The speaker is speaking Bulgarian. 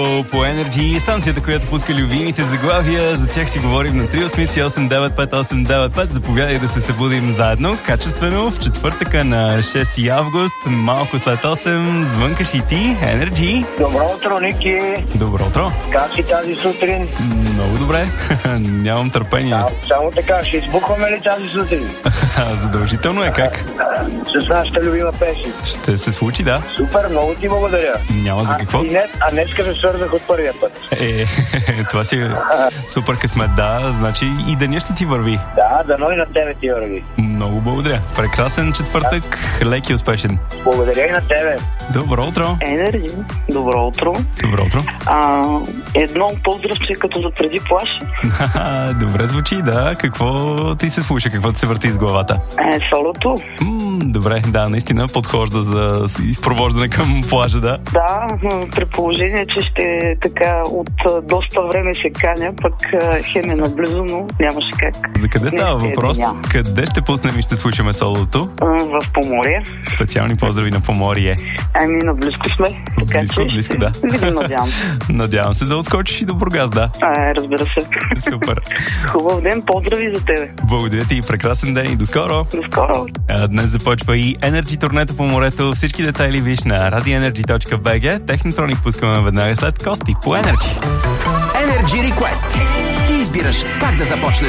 По Energy, станцията, която пуска любимите заглавия, за тях си говорим на 386-895-895. Заповядай да се събудим заедно, качествено, в четвъртъка на 6 август, малко след 8, звънкаш и ти, Energy. Добро утро, Ники. Добро утро. Как си тази сутрин? Много добре, нямам търпение. Само така, ще избухваме ли тази сутрин? Задължително е, как? С нашата любима песен. Ще се случи, да. Супер, много ти благодаря. Няма за какво. А днеска се свързах от първия път. Това си е супер късмет, да. Значи и деня ще ти върви. Да, дано и на тебе ти върви. Много благодаря. Прекрасен четвъртък, лек и успешен. Благодаря и на тебе. Добро утро. Енерджи, добро утро. Добро утро. Едно поздравче като за преди плаш. Добре звучи, да. Какво ти се слуша? Какво ти се върти из главата? Солото. Добре, да, наистина подхожда за изпровождане към плажа, да. Да, при положение, че ще така от доста време се каня, пък хем е наблизо, но нямаше как. За къде става въпрос? Къде ще пуснем и ще слушаме солото? В Поморие. Специални поздрави на Поморие. Наблизко сме. Така близко, да. Надявам се. Надявам се да отскочиш и до Бургас, да. Разбира се. Супер. Хубав ден, поздрави за тебе. Благодаря ти и прекрасен ден и до скоро. До скоро. Днес започва и Energy турнето по морето. Всички детайли виж на radioenergy.bg. Технотроник пускаме веднага след Кости по Energy. Energy Request. Ти избираш как да започнеш